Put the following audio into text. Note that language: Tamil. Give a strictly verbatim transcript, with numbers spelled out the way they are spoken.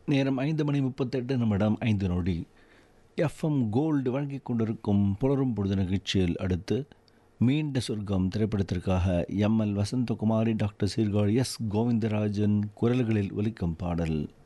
நேரம் ஐந்து மணி முப்பத்தெட்டு நிமிடம் ஐந்து நொடி. எஃப்எம் கோல்டு வழங்கிக் கொண்டிருக்கும் புலரும் பொழுது நிகழ்ச்சியில் அடுத்து மீண்ட சொர்க்கம் திரைப்படத்திற்காக M L Vasanthakumari, doctor Sirkazhi, S Govindarajan குரல்களில் ஒலிக்கும் பாடல்.